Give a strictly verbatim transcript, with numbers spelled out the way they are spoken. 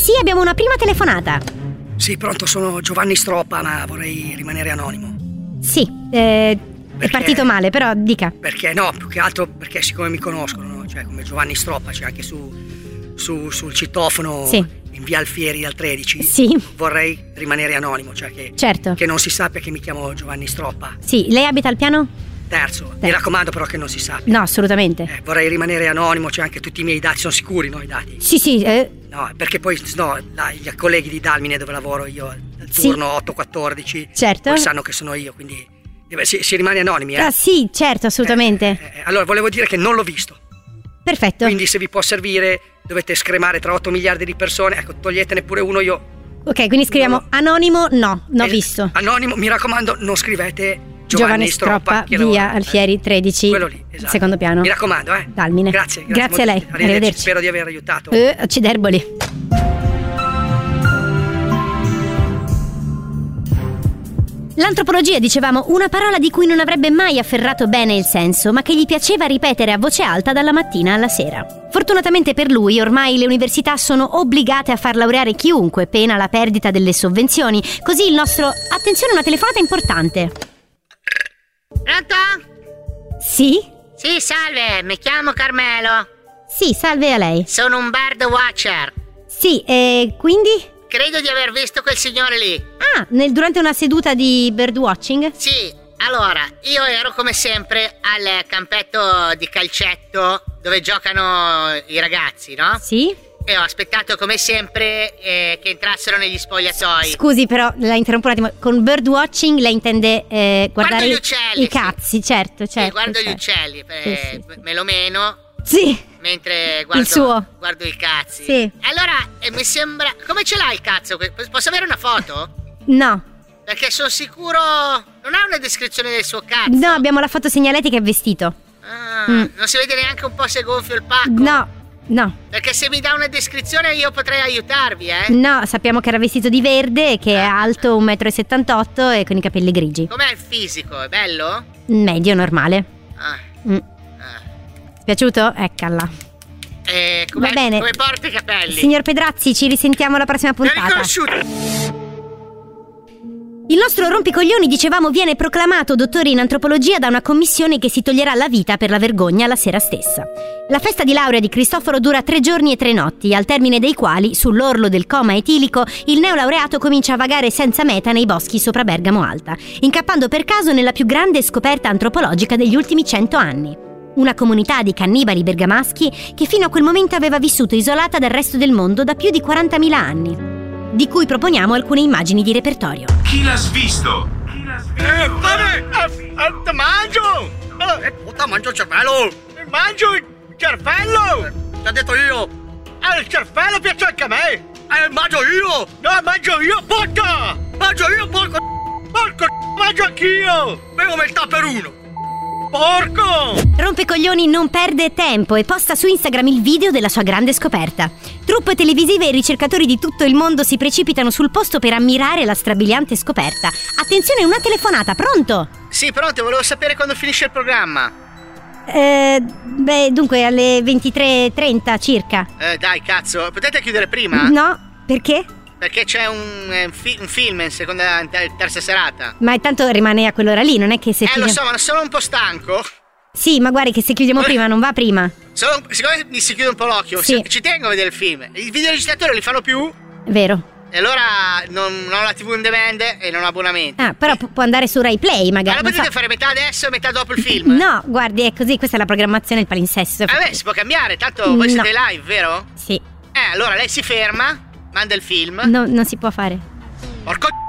sì, abbiamo una prima telefonata. Sì, pronto, sono Giovanni Stroppa, ma vorrei rimanere anonimo. Sì, eh, Perché? è partito male, però dica. Perché no, più che altro perché siccome mi conoscono, no? Cioè come Giovanni Stroppa, c'è anche su, su sul citofono, sì, in via Alfieri al tredici. Sì. Vorrei rimanere anonimo, cioè che, certo, che non si sappia che mi chiamo Giovanni Stroppa. Sì, lei abita al piano? Terzo. Terzo. Mi raccomando però che non si sappia. No, assolutamente. Eh, vorrei rimanere anonimo, cioè anche tutti i miei dati sono sicuri, no, i dati? Sì, sì, eh. No, perché poi no, la, gli colleghi di Dalmine dove lavoro io, al Sì. turno otto quattordici, certo, poi sanno che sono io, quindi si, si rimane anonimi, eh? Ah, sì, certo, assolutamente. Eh, eh, allora, volevo dire che non l'ho visto. Perfetto. Quindi se vi può servire, dovete scremare tra otto miliardi di persone, ecco, toglietene pure uno io. Ok, quindi scriviamo No. anonimo, no, non ho Eh, visto. Anonimo, mi raccomando, non scrivete Giovanni Giovanni Stroppa, che via lavora, Alfieri tredici, quello lì, esatto. secondo piano. Mi raccomando, eh. Dalmine. Grazie, Grazie, grazie a lei. molto. Arrivederci. Spero di aver aiutato. Eh, acciderboli. L'antropologia, dicevamo, una parola di cui non avrebbe mai afferrato bene il senso, ma che gli piaceva ripetere a voce alta dalla mattina alla sera. Fortunatamente per lui, ormai le università sono obbligate a far laureare chiunque, pena la perdita delle sovvenzioni. Così il nostro... Attenzione, una telefonata importante. Pronto? Sì? Sì, salve, mi chiamo Carmelo. Sì, salve a lei. Sono un bird watcher. Sì, e quindi? Credo di aver visto quel signore lì. Ah, nel, durante una seduta di birdwatching? Sì, allora, io ero come sempre al campetto di calcetto dove giocano i ragazzi, no? Sì. E ho aspettato come sempre eh, che entrassero negli spogliatoi. Scusi però, la interrompo un attimo. Con birdwatching lei intende eh, guardare Guardo gli i- uccelli, i cazzi, certo, certo. Sì, guardo certo. gli uccelli, eh, Sì, sì, sì. me lo meno Sì, mentre guardo, il suo. guardo i cazzi. Sì. Allora, eh, mi sembra... Come ce l'hai il cazzo? Posso avere una foto? No, Perché sono sicuro... Non ha una descrizione del suo cazzo? no, abbiamo la foto segnaletica e vestito. Ah, Mm. Non si vede neanche un po' se è gonfio il pacco? No, no, Perché se mi dà una descrizione io potrei aiutarvi, eh? no, sappiamo che era vestito di verde, che è alto un metro e settantotto e con i capelli grigi. Com'è il fisico? È bello? Medio, normale. Ah, Mm. ah. Piaciuto? Eccola. E com'è, Va bene. come porta i capelli? Signor Pedrazzi, ci risentiamo alla prossima Non puntata. riconosciuto! Il nostro rompicoglioni, dicevamo, viene proclamato dottore in antropologia da una commissione che si toglierà la vita per la vergogna la sera stessa. La festa di laurea di Cristoforo dura tre giorni e tre notti, al termine dei quali, sull'orlo del coma etilico, il neolaureato comincia a vagare senza meta nei boschi sopra Bergamo Alta, incappando per caso nella più grande scoperta antropologica degli ultimi cento anni. Una comunità di cannibali bergamaschi che fino a quel momento aveva vissuto isolata dal resto del mondo da più di quarantamila anni, di cui proponiamo alcune immagini di repertorio. Chi l'ha svisto? Chi l'ha svisto? Eh, vabbè, eh, eh, te mangio! Eh, Eh, puttana, mangio il cervello! mangio il cervello! T'ho detto io! Eh, il cervello piace anche a me! Eh, mangio io! No, mangio io, porca! Mangio io, porco! Porco, mangio anch'io! Bevo metà per uno! Porco! Rompecoglioni non perde tempo e posta su Instagram il video della sua grande scoperta. Truppe televisive e ricercatori di tutto il mondo si precipitano sul posto per ammirare la strabiliante scoperta. Attenzione, una telefonata, pronto? Sì, pronto, volevo sapere quando finisce il programma. Eh, beh, dunque alle ventitré e trenta circa. Eh, dai, cazzo, potete chiudere prima? No, perché? Perché c'è un, eh, fi- un film in seconda in ter- terza serata. Ma intanto rimane a quell'ora lì, non è che se Eh, lo chiudiamo... so, ma sono un po' stanco. Sì, ma guardi che se chiudiamo Eh. prima non va prima. Sono, siccome mi si chiude un po' l'occhio, Sì. ci tengo a vedere il film. I videoregistratori li fanno più. Vero. E allora non, non ho la tivù in demand e non ho abbonamenti. Ah, però pu- può andare su Rai Play Ma magari. lo non potete so. fare metà adesso e metà dopo il film? No, guardi, è così, questa è la programmazione, il palinsesto. Vabbè, si può cambiare, tanto voi No. siete live, vero? Sì, Eh, allora lei si ferma, manda il film. no, non si può fare. Porco